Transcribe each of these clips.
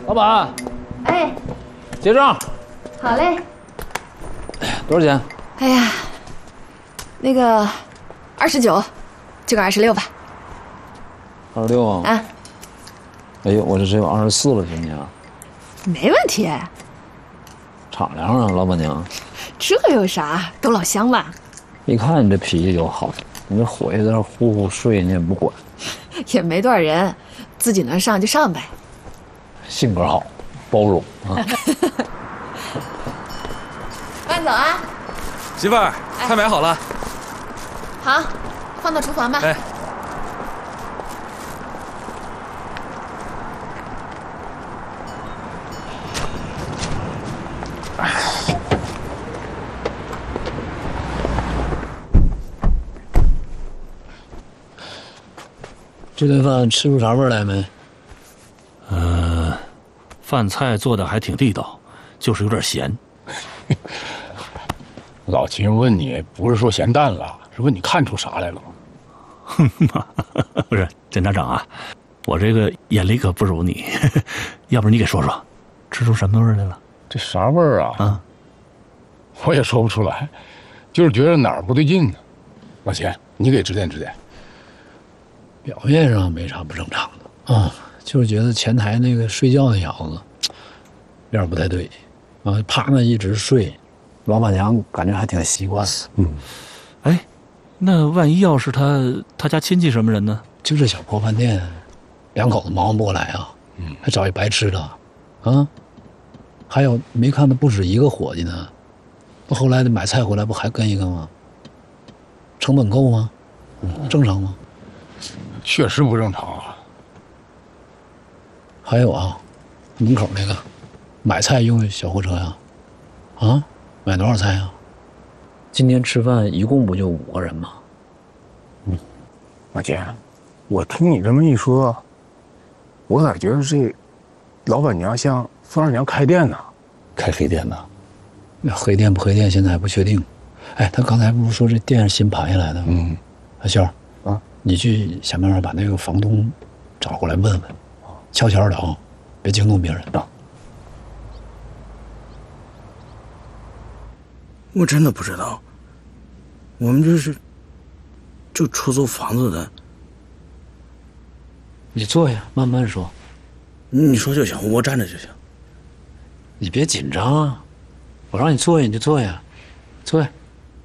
老板， 哎， 结账。 好嘞。 多少钱？ 哎呀，那个29，就个26吧。 26啊？ 啊。 哎呦，我这只有24了，行不行？ 没问题。 敞亮啊，老板娘。 这有啥？都老乡了。 一看你这脾气就好，你这伙计在这呼呼睡，你也不管。 也没多少人，自己能上就上呗。 性格好，包容啊。 慢走啊。 媳妇儿，菜买好了。 好，放到厨房吧。 哎。 这顿饭吃出啥味来没？ 饭菜做的还挺地道，就是有点咸。 老秦问你，不是说咸淡了，是问你看出啥来了？ 不是，检察长啊，我这个眼力可不如你，要不然你给说说，吃出什么味儿来了？ 这啥味儿啊？ 啊， 我也说不出来，就是觉得哪儿不对劲呢。老秦，你给指点指点。 表面上没啥不正常的啊，就是觉得前台那个睡觉那小子有点不太对啊，趴那一直睡，老板娘感觉还挺习惯的。 哎，那万一要是他家亲戚什么人呢？ 就这小破饭店，两口子忙不过来啊，还找一白吃的啊，还有没看到不止一个伙计呢，不后来买菜回来不还跟一个吗？成本够吗？正常吗？ 确实不正常啊。 还有啊，门口那个买菜用小货车呀，啊，买多少菜啊？今天吃饭一共不就5个人吗？ 老秦，我听你这么一说，我咋觉得这老板娘像富二娘开店呢？ 开黑店呢？那黑店不黑店现在还不确定。哎，他刚才不是说这店是新盘下来的吗？阿秀啊，你去想办法把那个房东找过来问问，悄悄的啊，别惊动别人啊。 我真的不知道，我们这是就出租房子的。 你坐下，慢慢说。 你说就行，我站着就行。 你别紧张啊，我让你坐下你就坐下，坐下。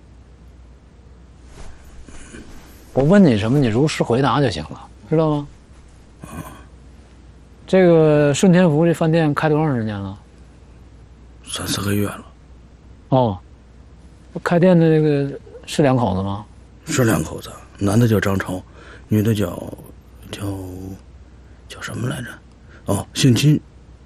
我问你什么，你如实回答就行了，知道吗？这个顺天福这饭店开多长时间了 ？3、4个月了。 哦，开店的那个是2口子吗？ 是2口子，男的叫张超，女的叫什么来着？哦，姓金。